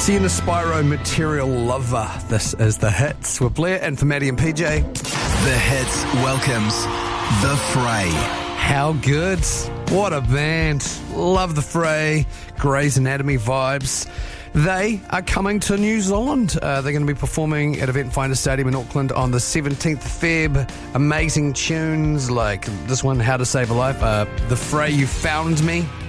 Sienna Spyro, Material Lover. This is The Hits with Blair and for Maddie and PJ. The Hits welcomes The Fray. How good. What a band. Love The Fray. Grey's Anatomy vibes. They are coming to New Zealand. They're going to be performing at Event Finder Stadium in Auckland on the 17th Feb. Amazing tunes like this one, How to Save a Life. The Fray, You Found Me.